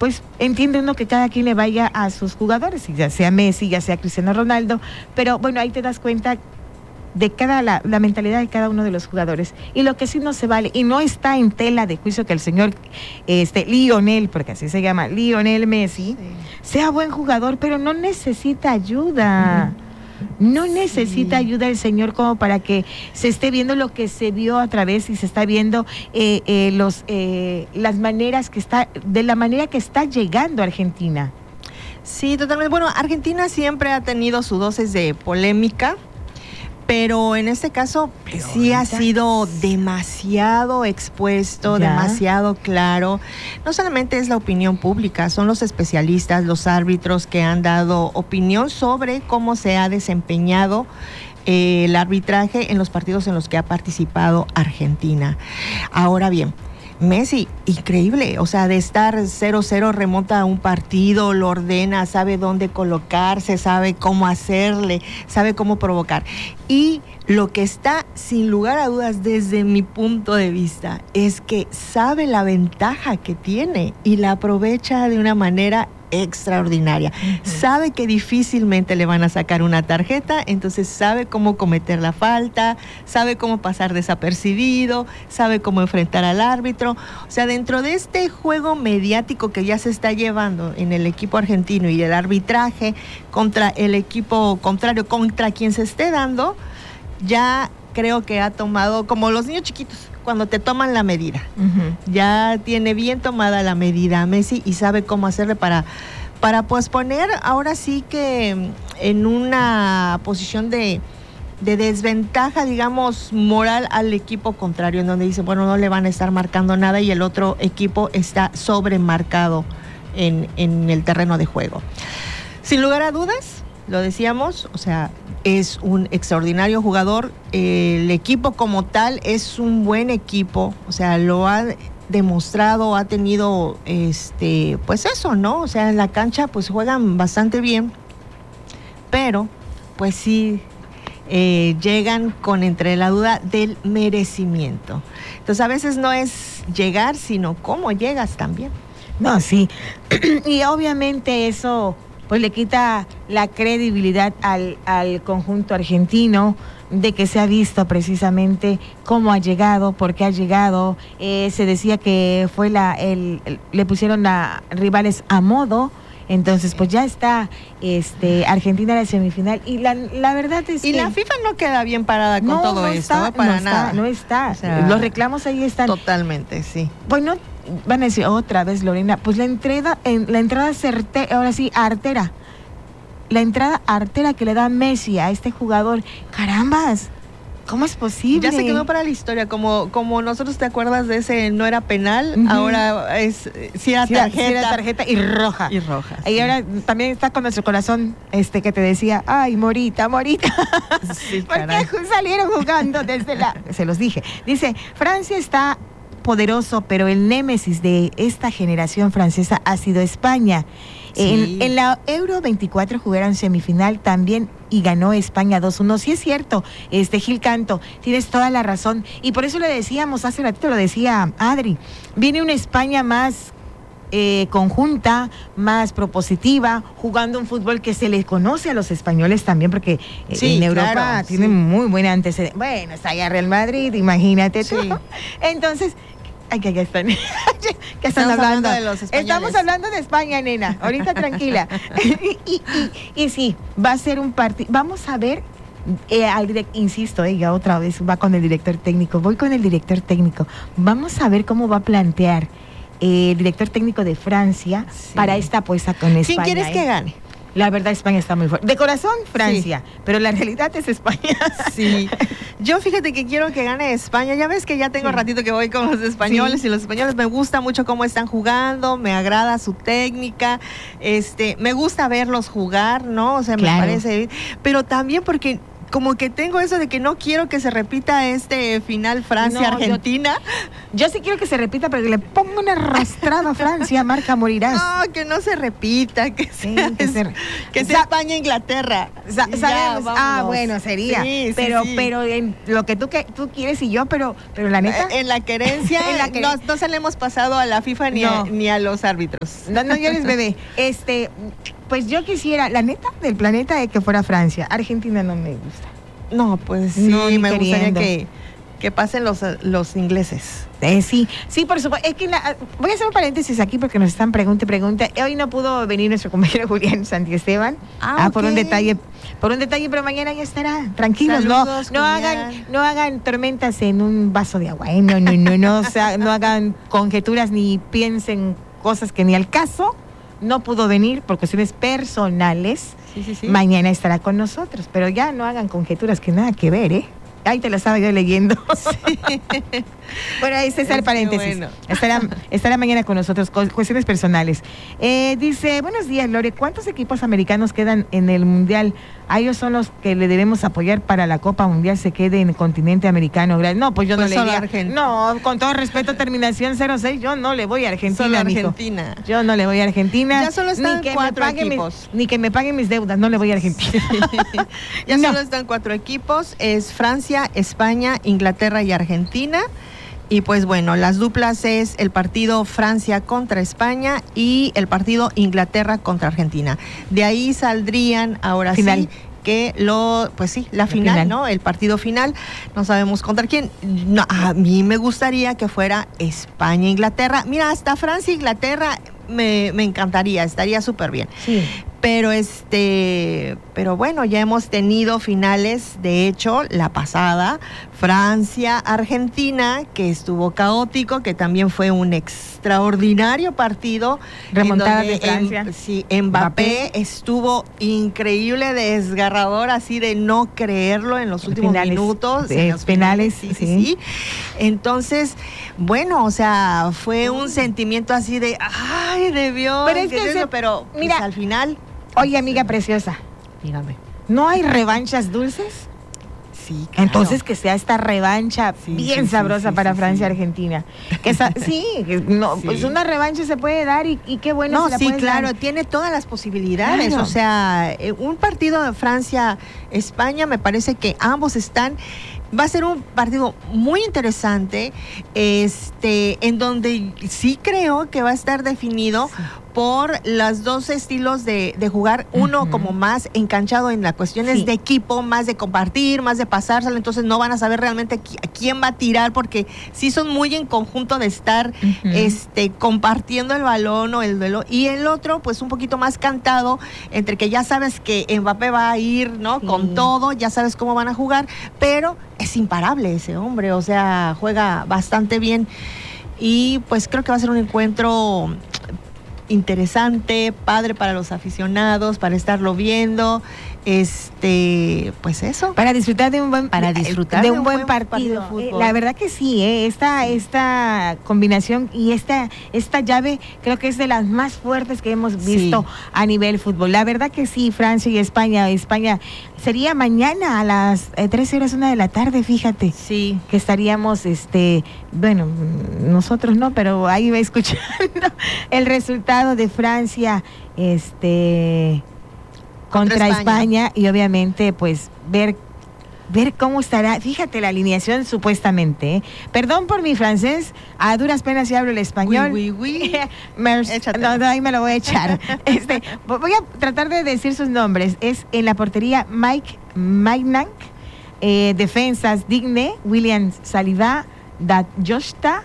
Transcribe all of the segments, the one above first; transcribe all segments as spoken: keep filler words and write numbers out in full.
pues entiende uno que cada quien le vaya a sus jugadores, ya sea Messi, ya sea Cristiano Ronaldo, pero bueno, ahí te das cuenta de cada la, la mentalidad de cada uno de los jugadores, y lo que sí no se vale, y no está en tela de juicio que el señor este Lionel, porque así se llama, Lionel Messi, sí, sea buen jugador, pero no necesita ayuda. Uh-huh. No necesita sí. ayuda el señor como para que se esté viendo lo que se vio a través y se está viendo eh, eh, los eh, las maneras que está, de la manera que está llegando a Argentina. Sí, totalmente. Bueno, Argentina siempre ha tenido su dosis de polémica, pero en este caso pero sí ahorita... ha sido demasiado expuesto, ¿ya? demasiado claro. No solamente es la opinión pública, son los especialistas, los árbitros que han dado opinión sobre cómo se ha desempeñado eh, el arbitraje en los partidos en los que ha participado Argentina. Ahora bien, Messi, increíble, o sea, de estar cero cero remonta a un partido, lo ordena, sabe dónde colocarse, sabe cómo hacerle, sabe cómo provocar. Y lo que está sin lugar a dudas desde mi punto de vista es que sabe la ventaja que tiene y la aprovecha de una manera extraordinaria. Uh-huh. Sabe que difícilmente le van a sacar una tarjeta, entonces sabe cómo cometer la falta, sabe cómo pasar desapercibido, sabe cómo enfrentar al árbitro. O sea, dentro de este juego mediático que ya se está llevando en el equipo argentino y el arbitraje contra el equipo contrario, contra quien se esté dando, ya creo que ha tomado, como los niños chiquitos, cuando te toman la medida. Uh-huh. Ya tiene bien tomada la medida Messi y sabe cómo hacerle para, para pues poner ahora sí que en una posición de, de desventaja, digamos, moral al equipo contrario, en donde dice, bueno, no le van a estar marcando nada y el otro equipo está sobremarcado en, en el terreno de juego. Sin lugar a dudas, lo decíamos, o sea, es un extraordinario jugador, el equipo como tal es un buen equipo, o sea, lo ha demostrado, ha tenido, este, pues eso, ¿no? O sea, en la cancha pues juegan bastante bien, pero pues sí eh, llegan con entre la duda del merecimiento. Entonces a veces no es llegar, sino cómo llegas también. No, sí, y obviamente eso pues le quita la credibilidad al, al conjunto argentino, de que se ha visto precisamente cómo ha llegado, por qué ha llegado. Eh, se decía que fue la el, el le pusieron a rivales a modo, entonces pues ya está este Argentina en la semifinal, y la, la verdad es y que... Y la FIFA no queda bien parada con no, todo no esto, está, ¿eh? Para no nada. Está, no está, o sea, los reclamos ahí están. Totalmente, sí. Bueno, van a decir otra vez, Lorena, pues la entrada, en, la entrada certera, ahora sí, artera, la entrada artera que le da Messi a este jugador, carambas, ¿cómo es posible? Ya se quedó para la historia, como, como nosotros, ¿te acuerdas de ese no era penal? Uh-huh. Ahora es, sí era, sí, tarjeta. Sí era tarjeta y roja. Y roja. Y sí. Ahora también está con nuestro corazón, este que te decía, ay, Morita, Morita. Sí, porque salieron jugando desde la... Se los dije. Dice, Francia está poderoso, pero el némesis de esta generación francesa ha sido España. Sí. En, en la Euro veinticuatro jugaron semifinal también y ganó España dos uno. Sí es cierto, este Gil Canto, tienes toda la razón. Y por eso le decíamos, hace ratito lo decía Adri, viene una España más eh, conjunta, más propositiva, jugando un fútbol que se le conoce a los españoles también, porque sí, en Europa claro, tienen sí. muy buen antecedente. Bueno, está allá Real Madrid, imagínate tú. Sí. Entonces... Ay, que ya están. ¿Qué están Estamos hablando? hablando de los españoles. Estamos hablando de España, nena. Ahorita tranquila. y, y, y, y sí, va a ser un partido. Vamos a ver, eh, al direct, insisto, ella otra vez va con el director técnico. Voy con el director técnico. Vamos a ver cómo va a plantear eh, el director técnico de Francia sí. para esta apuesta con España. ¿Quién quieres eh? que gane? La verdad, España está muy fuerte. De corazón, Francia, sí. pero la realidad es España. Sí. Yo fíjate que quiero que gane España. Ya ves que ya tengo sí. ratito que voy con los españoles sí. y los españoles me gusta mucho cómo están jugando, me agrada su técnica, este, me gusta verlos jugar, ¿no? O sea, claro. me parece, pero también porque como que tengo eso de que no quiero que se repita este final Francia-Argentina. No, yo, yo sí quiero que se repita, pero que le ponga una arrastrada a Francia, Marca, morirás. No, que no se repita, que sí, sea, que sea, que sea España-Inglaterra. Ah, bueno, sería. Sí, pero, sí, sí. pero en lo que tú que tú quieres y yo, pero, pero la neta. En la querencia, en la que... no, no se le hemos pasado a la FIFA ni, no. a, ni a los árbitros. No, no llores, bebé. Este, pues yo quisiera, la neta del planeta, de que fuera Francia. Argentina no me gusta. No, pues sí, no, me queriendo. gustaría que, que pasen los, los ingleses. Eh, sí, sí, por supuesto. Es que la, voy a hacer un paréntesis aquí porque nos están pregunte, pregunta. Hoy no pudo venir nuestro compañero Julián Santiesteban ah, ah, okay. por un detalle, por un detalle, pero mañana ya estará. Tranquilos, Saludos, no, no hagan, no hagan tormentas en un vaso de agua. ¿eh? No, no, no, no, o sea, no hagan conjeturas ni piensen cosas que ni al caso. No pudo venir por cuestiones personales. Sí, sí, sí. Mañana estará con nosotros, pero ya no hagan conjeturas que nada que ver, ¿eh? Ahí te la estaba yo leyendo. Sí. Bueno, ese es el paréntesis. Bueno. Estará, estará mañana con nosotros, cuestiones personales. Eh, dice, buenos días, Lore, ¿cuántos equipos americanos quedan en el Mundial? A ellos son los que le debemos apoyar para la Copa Mundial se quede en el continente americano. No, pues yo pues no le voy a... No, con todo respeto, terminación cero seis, yo no le voy a Argentina, Solo Argentina. Mijo. Yo no le voy a Argentina. Ya solo están ni que cuatro me equipos. Mis, ni que me paguen mis deudas, no le voy a Argentina. Ya no. Solo están cuatro equipos, es Francia, España, Inglaterra y Argentina. Y pues bueno, las duplas es el partido Francia contra España y el partido Inglaterra contra Argentina. De ahí saldrían ahora final. sí que lo, pues sí, la, la final, final, ¿no? El partido final, no sabemos contra quién. No, a mí me gustaría que fuera España-Inglaterra. Mira, hasta Francia-Inglaterra me, me encantaría, estaría súper bien. Sí. Pero este, pero bueno, ya hemos tenido finales, de hecho, la pasada, Francia-Argentina, que estuvo caótico, que también fue un extraordinario partido. Remontada de Francia. En, sí, Mbappé, Mbappé estuvo increíble, desgarrador, así de no creerlo en los últimos finales, minutos. De, en los penales, sí, sí, sí, sí. Entonces, bueno, o sea, fue un sentimiento así de, ay, debió, pero es que eso, se, pero mira, pues, al final... Oye, amiga preciosa, dígame. ¿No hay revanchas dulces? Sí, claro. Entonces que sea esta revancha sí, bien sí, sabrosa sí, para sí, Francia sí. Argentina. Que esa, sí, que no, sí. Pues una revancha se puede dar y, y qué bueno. No, se la sí, claro, dar. Tiene todas las posibilidades. Claro. O sea, un partido de Francia-España, me parece que ambos están. Va a ser un partido muy interesante, este, en donde sí creo que va a estar definido sí. por los dos estilos de, de jugar, uno uh-huh. como más enganchado en las cuestiones sí. de equipo, más de compartir, más de pasárselo, entonces no van a saber realmente a quién va a tirar, porque sí son muy en conjunto de estar uh-huh. este, compartiendo el balón o el duelo, y el otro pues un poquito más cantado, entre que ya sabes que Mbappé va a ir, ¿no? Sí. Con todo, ya sabes cómo van a jugar, pero es imparable ese hombre, o sea, juega bastante bien y pues creo que va a ser un encuentro interesante, padre para los aficionados, para estarlo viendo, este, pues eso. Para disfrutar de un buen, para disfrutar de, de un, un buen, buen partido. partido de fútbol. La verdad que sí, ¿eh? esta, esta combinación y esta, esta llave creo que es de las más fuertes que hemos visto sí. a nivel fútbol. La verdad que sí, Francia y España, España sería mañana a las eh, trece horas, una de la tarde, fíjate. Sí. Que estaríamos, este, bueno, nosotros no, pero ahí va escuchando el resultado de Francia, este... contra, contra España. España y obviamente pues ver ver cómo estará, fíjate la alineación supuestamente, ¿eh? Perdón por mi francés, a duras penas si hablo el español. Oui, oui, oui. no, no, ahí me lo voy a echar. este, voy a tratar de decir sus nombres. Es en la portería Mike Maignan, eh, defensas Digne, William Saliba, Da Costa,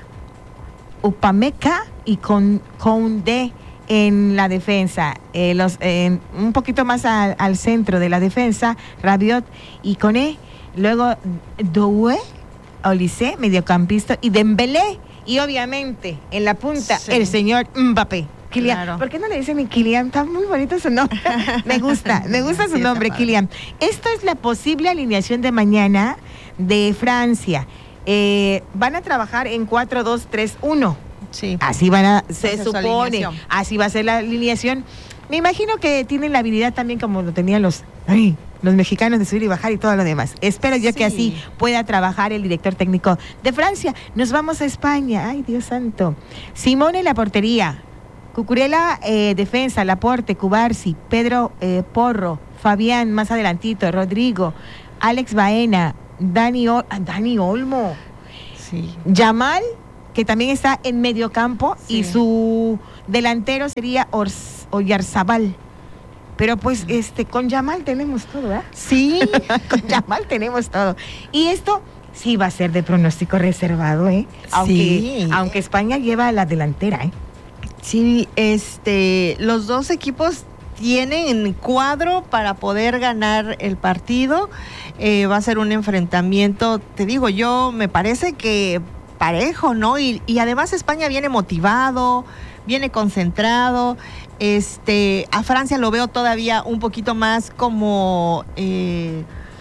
Upamecano y con Koundé en la defensa, eh, los, eh, un poquito más a, al centro de la defensa, Rabiot y Koné, luego Doué, Olise, mediocampista, y Dembélé, y obviamente en la punta sí. el señor Mbappé. Kylian. Claro. ¿Por qué no le dicen ni Kylian? Está muy bonito su nombre. me gusta, me gusta su sí, nombre, Kylian. Esto es la posible alineación de mañana de Francia. Eh, van a trabajar en cuatro dos tres uno. Sí. Así van a, se supone, así va a ser la alineación. Me imagino que tienen la habilidad también como lo tenían los, ay, los mexicanos de subir y bajar y todo lo demás. Espero yo sí. que así pueda trabajar el director técnico de Francia. Nos vamos a España. Ay, Dios santo. Simone en la portería. Cucurella, eh, defensa, Laporte, Cubarsi, Pedro eh, Porro, Fabián, más adelantito, Rodrigo, Alex Baena, Dani, o Dani Olmo, sí. Yamal, que también está en medio campo, sí. y su delantero sería Ors Oyarzabal. Pero pues este con Yamal tenemos todo, ¿verdad? Sí, con Yamal tenemos todo. Y esto sí va a ser de pronóstico reservado, ¿eh? Aunque, sí. aunque España lleva la delantera, ¿eh? Sí, este, los dos equipos tienen cuadro para poder ganar el partido. Eh, va a ser un enfrentamiento, te digo, yo me parece que parejo, ¿no? Y, y además España viene motivado, viene concentrado. Este, a Francia lo veo todavía un poquito más como eh,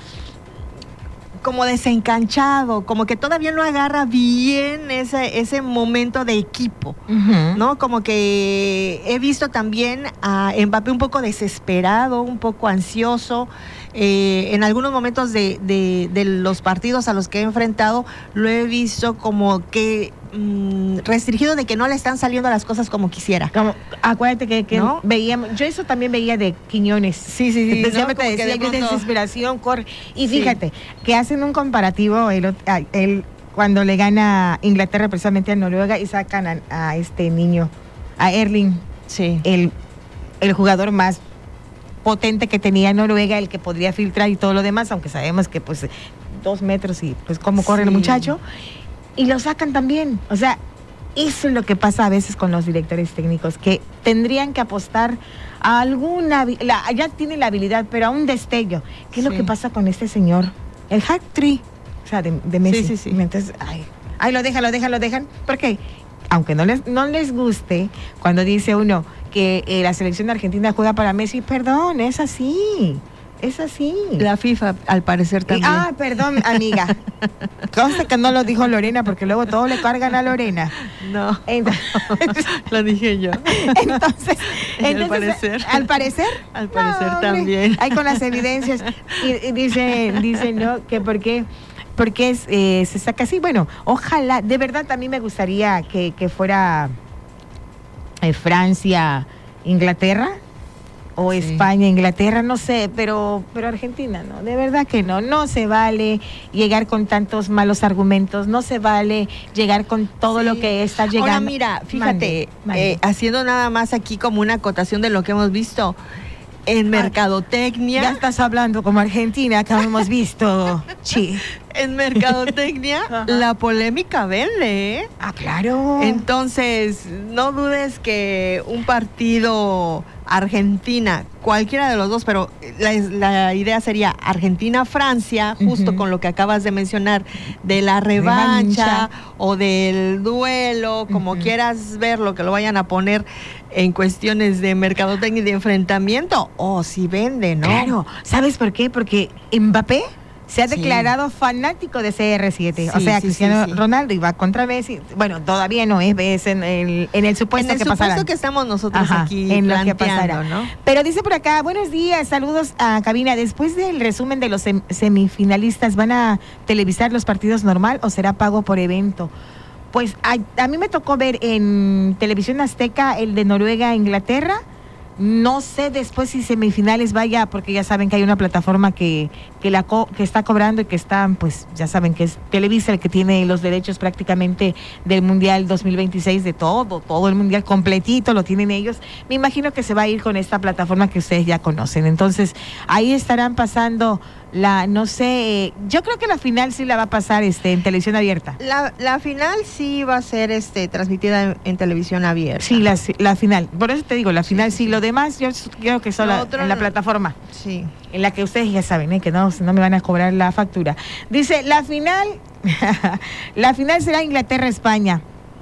como desencanchado, como que todavía no agarra bien ese, ese momento de equipo, uh-huh. ¿no? Como que he visto también a Mbappé un poco desesperado, un poco ansioso. Eh, en algunos momentos de, de, de los partidos a los que he enfrentado, lo he visto como que mmm, restringido de que no le están saliendo las cosas como quisiera. Como, acuérdate que, que ¿no? veíamos, yo eso también veía de Quiñones. Sí, sí, sí. Entonces, ¿no? Yo me decía de, pronto... de desesperación, corre. Y fíjate, sí. que hacen un comparativo, el, el, cuando le gana Inglaterra precisamente a Noruega y sacan a, a este niño, a Erling, sí. el, el jugador más potente que tenía Noruega, el que podría filtrar y todo lo demás, aunque sabemos que pues dos metros y pues cómo corre sí. el muchacho, y lo sacan también. O sea, eso es lo que pasa a veces con los directores técnicos, que tendrían que apostar a alguna, la, ya tiene la habilidad, pero a un destello. ¿Qué es sí. lo que pasa con este señor? El hat-trick, o sea, de, de Messi. Sí, sí, sí. Entonces, ay, ay, lo dejan, lo dejan, lo dejan, porque aunque no les, no les guste, cuando dice uno que eh, la selección de Argentina juega para Messi, perdón, es así, es así. La FIFA, al parecer, también. Ah, perdón, amiga. Consta que no lo dijo Lorena, porque luego todo le cargan a Lorena. No, entonces, lo dije yo. Entonces, entonces al parecer. Al parecer. Al parecer no, también. Hay con las evidencias. Y, y dice, dice, ¿no? Que por qué... porque es, eh, se saca así. Bueno, ojalá, de verdad a mí me gustaría que, que fuera eh, Francia, Inglaterra, o sí. España, Inglaterra, no sé, pero, pero Argentina no, de verdad que no, no se vale llegar con tantos malos argumentos, no se vale llegar con todo sí. lo que está llegando. Ahora mira, fíjate, mande, mande. Eh, haciendo nada más aquí como una acotación de lo que hemos visto, en mercadotecnia. Ya estás hablando como Argentina, que hemos visto. Sí. En mercadotecnia, la polémica vende, ¿eh? Ah, claro. Entonces, no dudes que un partido Argentina, cualquiera de los dos, pero la, la idea sería Argentina-Francia, justo uh-huh. con lo que acabas de mencionar, de la revancha, revancha. o del duelo, como uh-huh. quieras verlo, que lo vayan a poner en cuestiones de mercadotecnia y de enfrentamiento, o oh, si vende, ¿no? Claro, ¿sabes por qué? Porque Mbappé se ha declarado sí. fanático de C R siete, sí, o sea, sí, Cristiano sí, sí. Ronaldo iba contra Messi, bueno, todavía no es, es en el, en el supuesto en el que supuesto pasará. que estamos nosotros Ajá, aquí en lo que pasará, ¿no? Pero dice por acá, buenos días, saludos a cabina, después del resumen de los sem semifinalistas, ¿van a televisar los partidos normal o será pago por evento? Pues a, a mí me tocó ver en Televisión Azteca el de Noruega-Inglaterra. No sé después si semifinales vaya, porque ya saben que hay una plataforma que, que, la co que está cobrando y que está, pues ya saben que es Televisa el que tiene los derechos prácticamente del Mundial dos mil veintiséis, de todo, todo el Mundial completito lo tienen ellos. Me imagino que se va a ir con esta plataforma que ustedes ya conocen. Entonces, ahí estarán pasando la, no sé, yo creo que la final sí la va a pasar este en televisión abierta. La, la final sí va a ser este transmitida en, en televisión abierta. Sí, la, la final. Por eso te digo, la final sí, sí. Lo demás yo creo que son la, otro, en la plataforma. Sí. En la que ustedes ya saben, ¿eh? Que no, no me van a cobrar la factura. Dice, la final, la final será Inglaterra-España.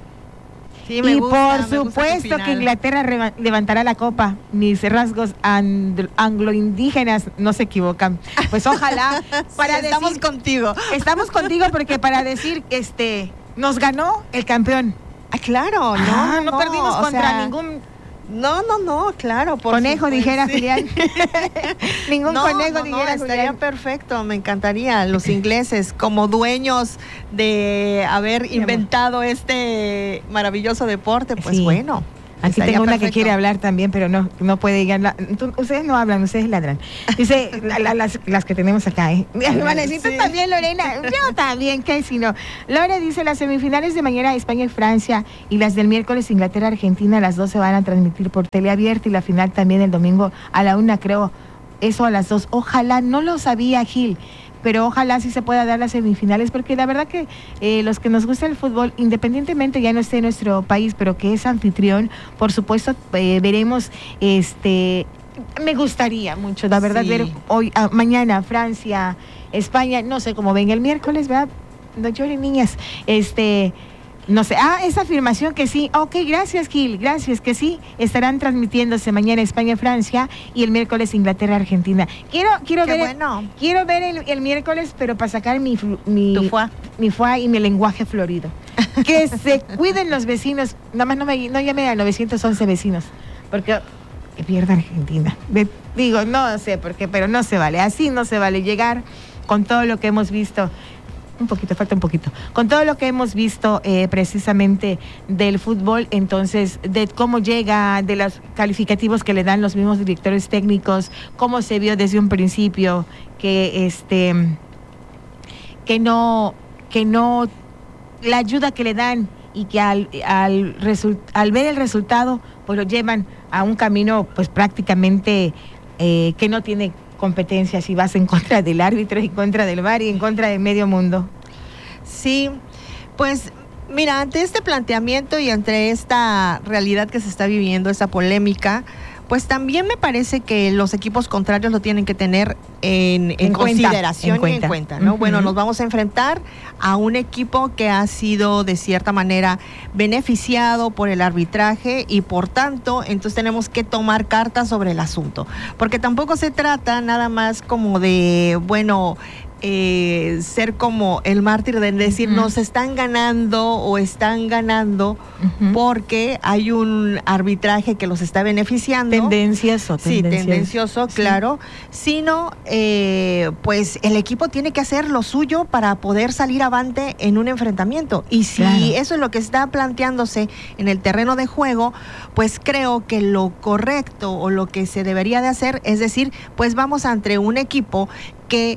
Sí, me y gusta, por supuesto que Inglaterra levantará la copa. Mis rasgos anglo-indígenas no se equivocan. Pues ojalá. Para sí, estamos decir, contigo. Estamos contigo porque para decir, este, nos ganó el campeón. Ah, claro, no, ah, no, no perdimos contra sea, ningún No, no, no, claro. Por conejo, supuesto, dijera sí. Julián. Ningún no, conejo, no, dijera no, estaría Julián. Perfecto, me encantaría. Los ingleses, como dueños de haber inventado este maravilloso deporte, pues sí. Bueno. Aquí tengo una perfecto. Que quiere hablar también, pero no, no puede llegar. Ustedes no hablan, ustedes ladran. Dice, la, la, las, las que tenemos acá, ¿eh? Manecito sí. También, Lorena. Yo también, ¿qué si no? Lore dice, las semifinales de mañana España y Francia y las del miércoles Inglaterra, Argentina, las dos se van a transmitir por tele abierta y la final también el domingo a la una, creo. Eso a las dos. Ojalá, no lo sabía, Gil. Pero ojalá sí se pueda dar las semifinales, porque la verdad que eh, los que nos gusta el fútbol, independientemente ya no esté en nuestro país, pero que es anfitrión, por supuesto eh, veremos, este, me gustaría mucho, la verdad, sí. ver hoy, ah, mañana Francia, España, no sé cómo venga el miércoles, ¿verdad? No lloren, niñas, este... No sé, ah, esa afirmación que sí, ok, gracias Gil, gracias, que sí, estarán transmitiéndose mañana España-Francia y el miércoles Inglaterra-Argentina. Quiero, quiero Qué ver, bueno. el, quiero ver el, el miércoles, pero para sacar mi, mi, tu foie. mi foie y mi lenguaje florido. Que se cuiden los vecinos, nada más no me no llame a novecientos once vecinos, porque que pierda Argentina. De, digo, no sé por qué, pero no se vale, así no se vale llegar con todo lo que hemos visto. Un poquito, falta un poquito. Con todo lo que hemos visto eh, precisamente del fútbol, entonces, de cómo llega, de los calificativos que le dan los mismos directores técnicos, cómo se vio desde un principio que este que no, que no, la ayuda que le dan y que al, al, result, al ver el resultado, pues lo llevan a un camino pues prácticamente eh, que no tiene competencias y vas en contra del árbitro, en contra del V A R y en contra de medio mundo. Sí, pues mira, ante este planteamiento y ante esta realidad que se está viviendo, esta polémica, pues también me parece que los equipos contrarios lo tienen que tener en, en, en consideración cuenta, en y en cuenta, ¿no? Uh-huh. Bueno, nos vamos a enfrentar a un equipo que ha sido de cierta manera beneficiado por el arbitraje y por tanto, entonces tenemos que tomar cartas sobre el asunto, porque tampoco se trata nada más como de, bueno, Eh, ser como el mártir de decir uh-huh. nos están ganando o están ganando uh-huh. porque hay un arbitraje que los está beneficiando. Tendencioso. Sí, tendencioso, sí. Claro. Sino, eh, pues el equipo tiene que hacer lo suyo para poder salir avante en un enfrentamiento. Y si claro. eso es lo que está planteándose en el terreno de juego, pues creo que lo correcto o lo que se debería de hacer es decir, pues vamos ante un equipo que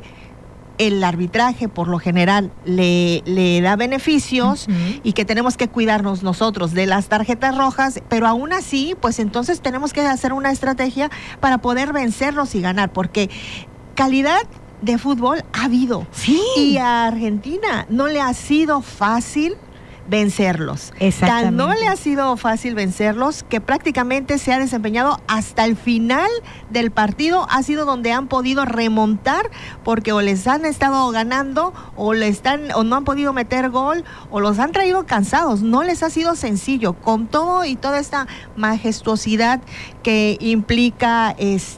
el arbitraje por lo general le, le da beneficios uh-huh. y que tenemos que cuidarnos nosotros de las tarjetas rojas, pero aún así, pues entonces tenemos que hacer una estrategia para poder vencerlos y ganar, porque calidad de fútbol ha habido. Sí. Y a Argentina no le ha sido fácil vencerlos. Tan no le ha sido fácil vencerlos que prácticamente se ha desempeñado hasta el final del partido, ha sido donde han podido remontar porque o les han estado ganando o le están o no han podido meter gol o los han traído cansados. No les ha sido sencillo con todo y toda esta majestuosidad que implica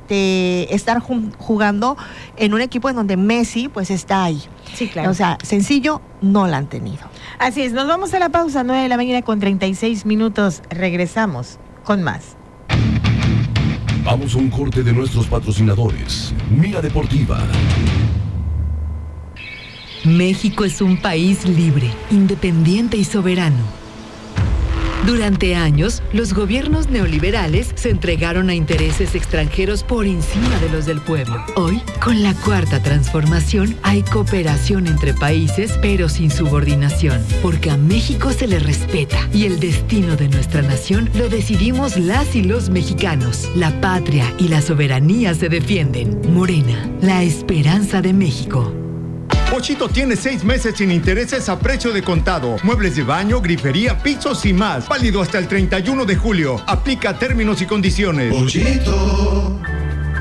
este estar jugando en un equipo en donde Messi pues está ahí. Sí, claro. O sea, sencillo no la han tenido. Así es, nos vamos a la pausa, nueve de la mañana con treinta y seis minutos. Regresamos con más. Vamos a un corte de nuestros patrocinadores. Mira Deportiva. México es un país libre, independiente y soberano. Durante años, los gobiernos neoliberales se entregaron a intereses extranjeros por encima de los del pueblo. Hoy, con la cuarta transformación, hay cooperación entre países, pero sin subordinación, porque a México se le respeta y el destino de nuestra nación lo decidimos las y los mexicanos. La patria y la soberanía se defienden. Morena, la esperanza de México. Pochito tiene seis meses sin intereses a precio de contado. Muebles de baño, grifería, pisos y más. Válido hasta el treinta y uno de julio. Aplica términos y condiciones. Pochito,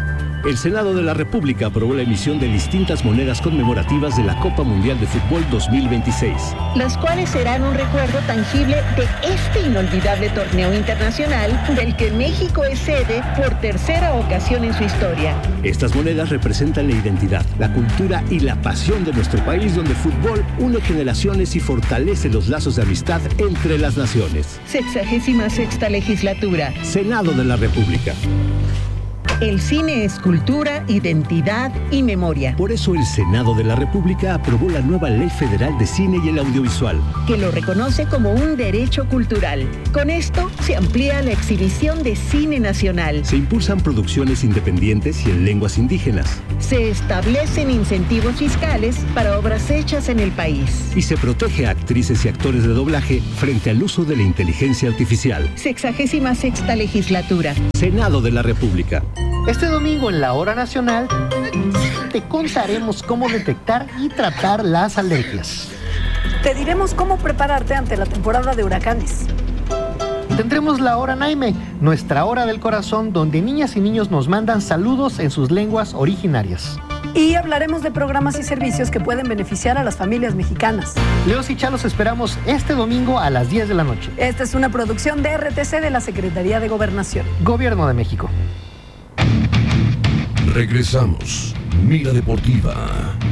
El Senado de la República aprobó la emisión de distintas monedas conmemorativas de la Copa Mundial de Fútbol dos mil veintiséis. Las cuales serán un recuerdo tangible de este inolvidable torneo internacional del que México es sede por tercera ocasión en su historia. Estas monedas representan la identidad, la cultura y la pasión de nuestro país, donde el fútbol une generaciones y fortalece los lazos de amistad entre las naciones. Sexagésima sexta legislatura. Senado de la República. El cine es cultura, identidad y memoria. Por eso el Senado de la República aprobó la nueva Ley Federal de Cine y el Audiovisual, que lo reconoce como un derecho cultural. Con esto se amplía la exhibición de cine nacional. Se impulsan producciones independientes y en lenguas indígenas. Se establecen incentivos fiscales para obras hechas en el país. Y se protege a actrices y actores de doblaje frente al uso de la inteligencia artificial. Sexagésima sexta legislatura. Senado de la República. Este domingo en la Hora Nacional te contaremos cómo detectar y tratar las alergias. Te diremos cómo prepararte ante la temporada de huracanes. Tendremos la Hora Naime, nuestra hora del corazón, donde niñas y niños nos mandan saludos en sus lenguas originarias. Y hablaremos de programas y servicios que pueden beneficiar a las familias mexicanas. Leos y Chalos esperamos este domingo a las diez de la noche. Esta es una producción de R T C de la Secretaría de Gobernación. Gobierno de México. Regresamos. Mira Deportiva.